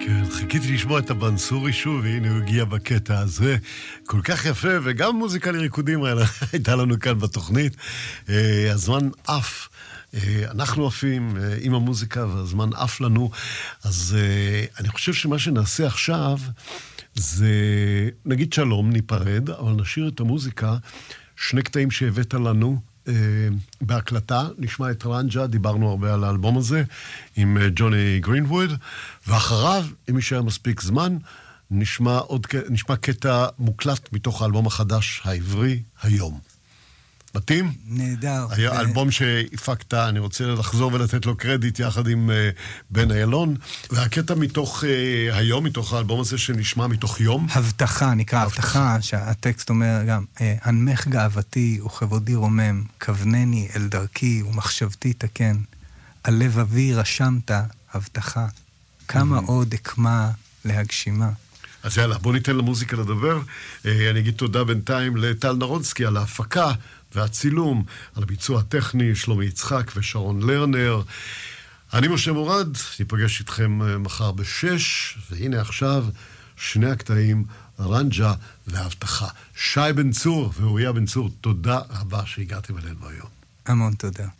חיכיתי לשמוע את הבנסורי שוב, והנה הוא הגיע בקטע הזה, כל כך יפה, וגם מוזיקה לריקודים הייתה לנו כאן בתוכנית. הזמן עף, אנחנו עפים עם המוזיקה, והזמן עף לנו, אז אני חושב שמה שנעשה עכשיו, זה נגיד שלום, ניפרד, אבל נשאיר את המוזיקה, שני קטעים שהבאת לנו, בהקלטה, נשמע את רנג'ה, דיברנו הרבה על האלבום הזה, עם ג'וני גרינווד, ואחריו, אם יישאר מספיק זמן, נשמע קטע מוקלט מתוך האלבום החדש, העברי, היום. מתאים? נהדר. האלבום שהפקת, אני רוצה לחזור ולתת לו קרדיט יחד עם בן איילון, והקטע מתוך היום, מתוך האלבום הזה שנשמע מתוך יום. הבטחה, נקרא הבטחה, שהטקסט אומר גם, הנמך גאוותי וכבודי רומם, כוונני אל דרכי ומחשבתי תקן, על לב אבי רשמת הבטחה, כמה עוד אקמה להגשימה. אז יאללה, בוא ניתן למוזיקה לדבר. אני אגיד תודה בינתיים לטל נרונסקי על ההפקה והצילום, על הביצוע הטכני, שלומי יצחק ושרון לרנר. אני משה מורד, ניפגש איתכם מחר ב-6, והנה עכשיו שני הקטעים, רנג'ה והבטחה. שי בן צור ואוריה בן צור, תודה רבה שהגעתם אלינו היום. המון תודה.